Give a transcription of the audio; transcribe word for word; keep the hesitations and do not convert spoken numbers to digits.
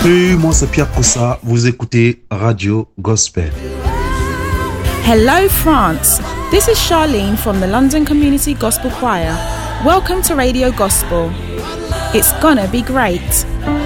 Salut, moi c'est Pierre Coussa, vous écoutez Radio Gospel. Hello France, this is Charlene from the London Community Gospel Choir. Welcome to Radio Gospel. It's gonna be great.